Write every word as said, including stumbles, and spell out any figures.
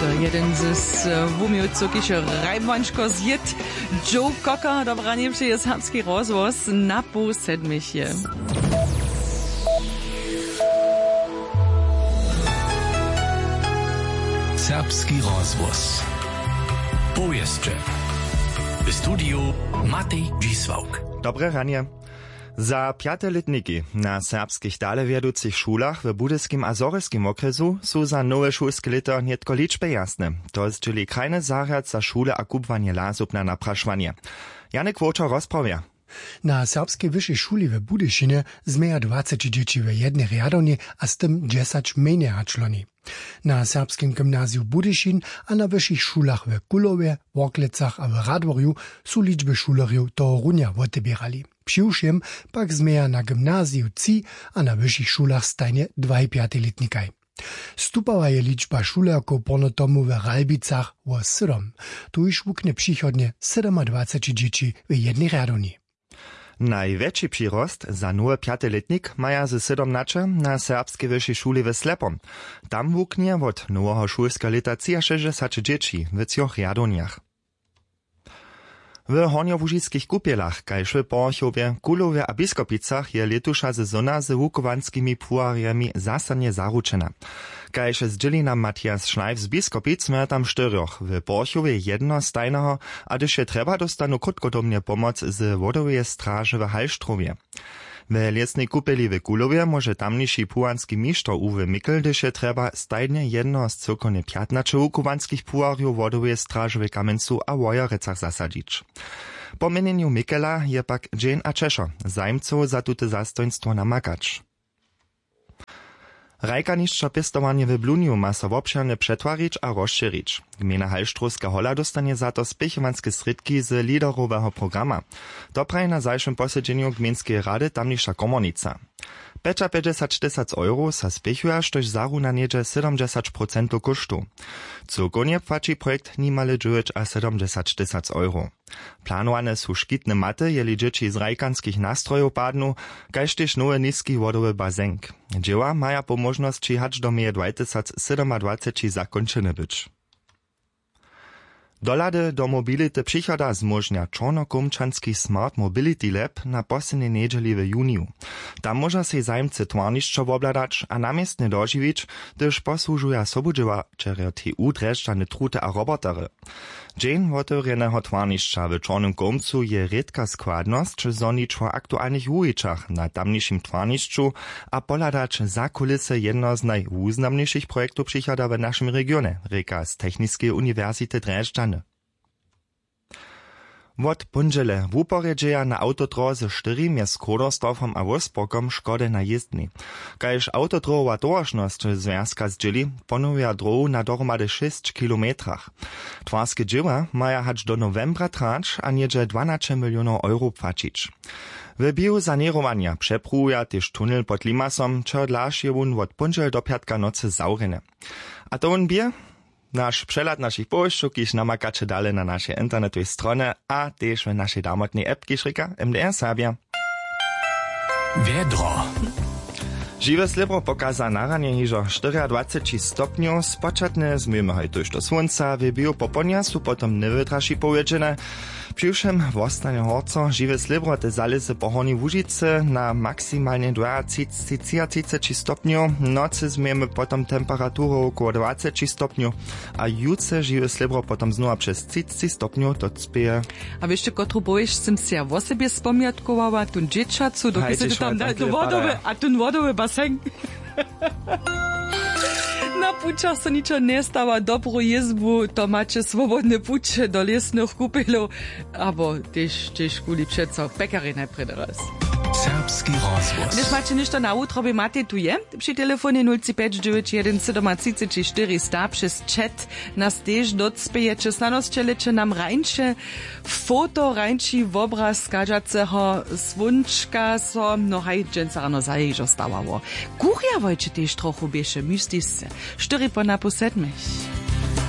jeden z wumioców, kiszo Rajmanczko zjed, Joe Cocker, dobra niemszy jest serbski rozwoz na pół sedmichie. Serbski rozwoz. Powieszcze. W studiu Matej Dzisłauk. Dobre ranie. Za piateletniki na serbskich dalewieducich szulach w budyskim a zoryskim okresu są za nowe szulskie leto nietko liczby jasne. To jest czyli krajny zariad za szule a kupowanie lasów na napraszwanie. Janek Wójczo rozprawia. Na serbskiej wyższej szuli w Budyszynie zmieja dwadzieścia dzieci w jednej riadowni, a z tym dziesięć mniej czloni. Na serbskim gimnazju Budyszyn a na wyższych szulach w Kulowie, Worklecach a w Radworju są liczby szuleriów to runia odbierali. Přiwšiem pak zmieja na gimnazju trzy a na wyższych szulach stajnie dwaj piateletnikaj. Stupała je liczba szulerków ponotomu w Ralbicach o siedem. Tu już wuknie przychodnie dwadzieścia siedem dzieci w jednej riadowni. Największy przyrost za nowy piateletnik maja ze siedemnaście na serbskiej wyższej szuli w Slepom. Tam wuknie od nowego szulskiego leta sześćdziesiąt dzieci w trzech riadowniach. W horniołužickich kupielach, kaž w Porchowie, Kulowie a Biskopicach je letusza sezona z wukowanskimi puariami zasadnie zaručena. Kaž zdźěli nam Matthias Schleif z Biskopic, my tam czterech, w Porchowie jedno stajnego, a gdyż je treba dostanu krótkodomnie pomoc z wodowej straży w Halštrowie. W lesnej kupeli w Kulowie może tamniejszy pułanski mistrz Uwe Mikl, gdyż je treba stajnie jedno z cyrkonie piętnaście wukowanskich puariów wodowej straży w Kamencu a Wojerecach zasadzić. Po mienieniu Mikela je pak Jane a Czeszo, zajmców za tute zastoństwo namakać. Rajkanišćo pěstovanje w Bluniu ma so wobšěrne přetwarić a rozšěrić. Gmina Halštrovska hola dostanie za to spěchovanske sredki z liderového programa. To praje na zajšem posedźeniu gminskiej rady tamniejsza komornica. päťdesiat tysięcy euro sa spěchuje, štož zaruna niedzie siedemdziesiąt procent kosztu. Cyrkonie płaci projekt nimale dziewięć a siedemdziesiąt tysięcy euro. Planowane są szkitne maty, jeli dzieci z rajkanskich nastrojów padną, kaž tež nowy niski wodowy bazenk. Dzieła maja po możności hacz do meje dwa tysiące dwadzieścia siedem zakończone być. Dolady do mobility przychoda zmożnia Czornokomčanski Smart Mobility Lab na poslednej niedzieli w juniu. Tam może się zajmcy twarnišćo wobladać, a namiestnie dożywić, gdyż posłużuja sobudziewaczere T U dreszczane trute a robotery. Dzień otworzonego twarnišća w Czornym Komcu je redka składność, czy zonić o aktualnych wujiczach na tamniejszym twarnišću, a poladać za kulisy jedno z najwuznamniejszych projektów przychoda w naszym regionie, reka z Technickiej Uniwersytety Dreszczane. Wot punžele wuporjedźeja na autodroze cztery mjez Skrodorstofom a Wospokom škody na jezdni. Kaž autodrowa towarznosć związka zdźěli, ponowia drohu na dohromady sześć kilometrach. Twarskie dzieła maja hacz do novembra trać, a niedzie dwanaście milionów euro płacić. W biosanerowania przepruja też tunel pod Limasom, čo dlažšie wun wot punžel do piatka nocy zaurene. A to on bie? Nasz przelat naszych połączeń, kiż namakacie dalej na naszej internetowej stronie, a też w naszej damotnej appki Szrika M D R Serbia. Wiedro. Žiwe slibro pokaza naranie hižo dwadzieścia cztery stopniów, spočatne zmyjemy hojtuž do słońca, w bio poponia su potom nevytraši powiedźene. Přiwšem wostanie horco, žiwe slibro te zalisy pohorni Łužice na maksymalnie dwadzieścia trzy stopniów, nocy zmyjemy potom temperaturę około dwadzieścia stopniów, a jutce žiwe slibro potom znowu przez trzydzieści stopniów to spieje. A wiesz, kotru boisz, sem si ja o sobie spomiatkowała, tun dzieciacu, doki se tam daj do wodowy, a tun wodowy basen. Na pučach so ničo ne stava dobro jezbu, to mače svobodne puče do lesnych kupelov, abo tež, tež kuli přeco pekary najprej raz. Serbski rozvoz. Když macie ništo na utro, by máte tu je, przy telefonie nula pięć dziewięć jeden siedem trzy cztery sta przez chat nas tež docpejecie, znanosćeleče nam rajnče foto, rajnči obraz skažaceho svunčka so, no haj, džensarno zaježo stavało. Kuria vojče tež trochu bieše, mystisce, štyri po na po sedmich.